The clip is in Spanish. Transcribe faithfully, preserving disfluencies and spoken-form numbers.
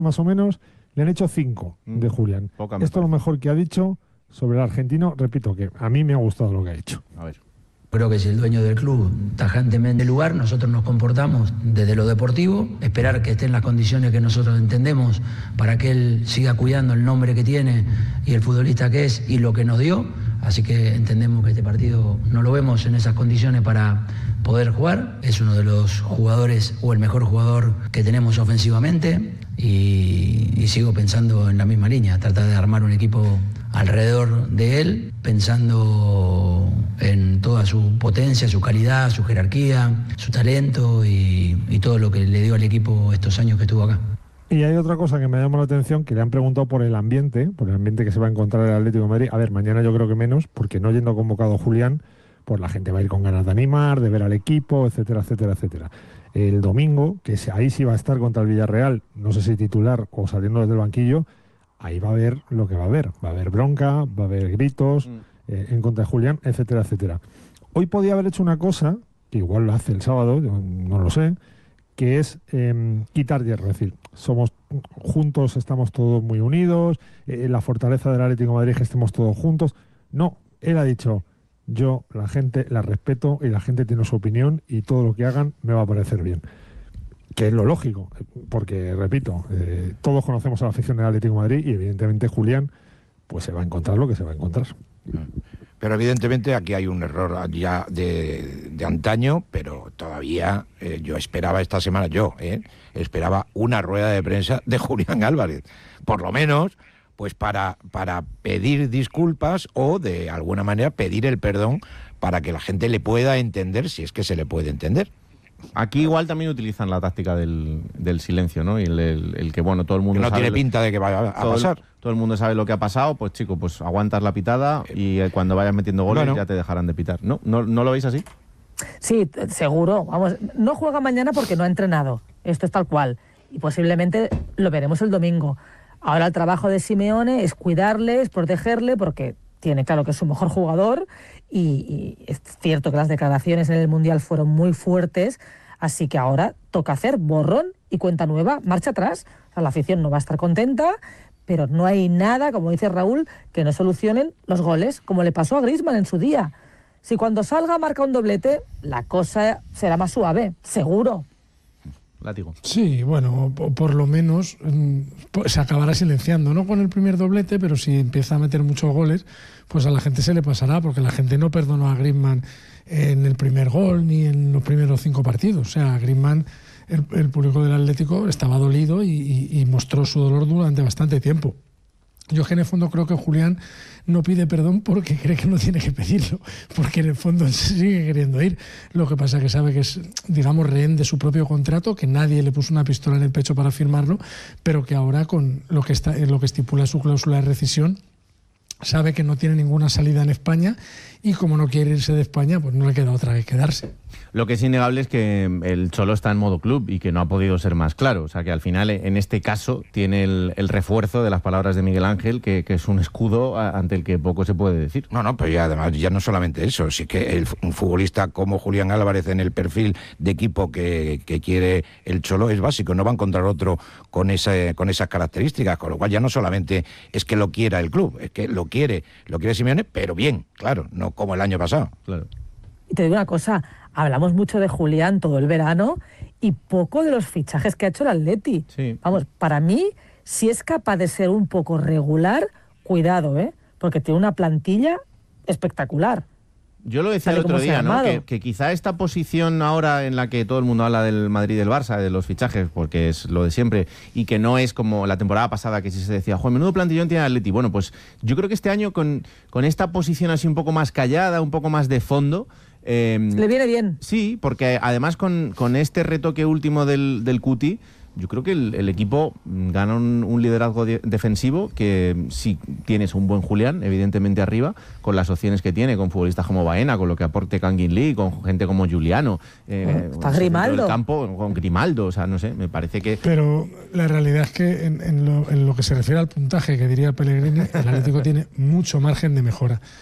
más o menos, le han hecho cinco de Julián. Poca Esto es lo mejor que ha dicho sobre el argentino. Repito que a mí me ha gustado lo que ha hecho. A ver. Creo que si el dueño del club tajantemente el lugar, nosotros nos comportamos desde lo deportivo, esperar que esté en las condiciones que nosotros entendemos para que él siga cuidando el nombre que tiene y el futbolista que es y lo que nos dio. Así que entendemos que este partido no lo vemos en esas condiciones para poder jugar. Es uno de los jugadores o el mejor jugador que tenemos ofensivamente y, y sigo pensando en la misma línea, tratar de armar un equipo alrededor de él, pensando en toda su potencia, su calidad, su jerarquía, su talento y, y todo lo que le dio al equipo estos años que estuvo acá. Y hay otra cosa que me llama la atención, que le han preguntado por el ambiente, por el ambiente que se va a encontrar el Atlético de Madrid. A ver, mañana yo creo que menos, porque no yendo convocado Julián, pues la gente va a ir con ganas de animar, de ver al equipo, etcétera, etcétera, etcétera. El domingo, que ahí sí va a estar contra el Villarreal, no sé si titular o saliendo desde el banquillo, ahí va a haber lo que va a haber. Va a haber bronca, va a haber gritos mm. eh, en contra de Julián, etcétera, etcétera. Hoy podía haber hecho una cosa, que igual lo hace el sábado, yo no lo sé, que es eh, quitar hierro. Es decir, somos juntos, estamos todos muy unidos, eh, la fortaleza del Atlético de Madrid es que estemos todos juntos. No, él ha dicho, yo la gente la respeto y la gente tiene su opinión y todo lo que hagan me va a parecer bien. Que es lo lógico, porque, repito, eh, todos conocemos a la afición del Atlético de Madrid y evidentemente Julián pues se va a encontrar lo que se va a encontrar. Pero evidentemente aquí hay un error ya de, de antaño, pero todavía eh, yo esperaba esta semana, yo eh, esperaba una rueda de prensa de Julián Álvarez, por lo menos pues para, para pedir disculpas o de alguna manera pedir el perdón para que la gente le pueda entender, si es que se le puede entender. Aquí igual también utilizan la táctica del, del silencio, ¿no? Y el, el, el que, bueno, todo el mundo que no sabe... tiene pinta de que vaya a todo pasar. El, todo el mundo sabe lo que ha pasado, pues chico, pues aguantas la pitada y cuando vayas metiendo goles bueno. ya te dejarán de pitar. ¿No? ¿No, ¿No lo veis así? Sí, seguro. Vamos, no juega mañana porque no ha entrenado. Esto es tal cual. Y posiblemente lo veremos el domingo. Ahora el trabajo de Simeone es cuidarle, es protegerle, porque tiene claro que es su mejor jugador y, y es cierto que las declaraciones en el Mundial fueron muy fuertes, así que ahora toca hacer borrón y cuenta nueva, marcha atrás. O sea, la afición no va a estar contenta, pero no hay nada, como dice Raúl, que no solucionen los goles, como le pasó a Griezmann en su día. Si cuando salga marca un doblete, la cosa será más suave, seguro. Látigo. Sí, bueno, por, por lo menos pues, se acabará silenciando, no con el primer doblete, pero si empieza a meter muchos goles, pues a la gente se le pasará, porque la gente no perdonó a Griezmann en el primer gol ni en los primeros cinco partidos. O sea, Griezmann, el, el público del Atlético estaba dolido y, y, y mostró su dolor durante bastante tiempo. Yo que en el fondo creo que Julián no pide perdón porque cree que no tiene que pedirlo, porque en el fondo él sigue queriendo ir. Lo que pasa es que sabe que es, digamos, rehén de su propio contrato, que nadie le puso una pistola en el pecho para firmarlo, pero que ahora con lo que, está, lo que estipula su cláusula de rescisión, sabe que no tiene ninguna salida en España y como no quiere irse de España, pues no le queda otra que quedarse. Lo que es innegable es que el Cholo está en modo club y que no ha podido ser más claro. O sea, que al final, en este caso, tiene el, el refuerzo de las palabras de Miguel Ángel, que, que es un escudo ante el que poco se puede decir. No, no, pero ya además ya no solamente eso, sí que el, un futbolista como Julián Álvarez en el perfil de equipo que, que quiere el Cholo es básico. No va a encontrar otro con, esa, con esas características, con lo cual ya no solamente es que lo quiera el club, es que lo quiere, lo quiere Simeone, pero bien, claro, no como el año pasado. Claro. Y te digo una cosa, hablamos mucho de Julián todo el verano y poco de los fichajes que ha hecho el Atleti. Sí. Vamos, para mí, si es capaz de ser un poco regular, cuidado, ¿eh? Porque tiene una plantilla espectacular. Yo lo decía el otro día, ¿no? Que, que quizá esta posición ahora en la que todo el mundo habla del Madrid y del Barça, de los fichajes, porque es lo de siempre, y que no es como la temporada pasada que sí se decía, joder, menudo plantillón tiene el Atleti. Bueno, pues yo creo que este año con, con esta posición así un poco más callada, un poco más de fondo... Eh, Le viene bien. Sí, porque además con, con este retoque último del, del Cuti, yo creo que el, el equipo gana un, un liderazgo de, defensivo que si tienes un buen Julián, evidentemente arriba, con las opciones que tiene, con futbolistas como Baena, con lo que aporte Kangin Lee, con gente como Juliano. Eh, Está Grimaldo. El campo, con Grimaldo, o sea, no sé, me parece que... Pero la realidad es que en, en, lo, en lo que se refiere al puntaje que diría Pellegrini, el Atlético tiene mucho margen de mejora.